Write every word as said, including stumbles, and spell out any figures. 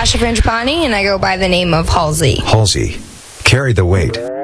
Natasha Frangipani, and I go by the name of Halsey. Halsey. Carry the weight.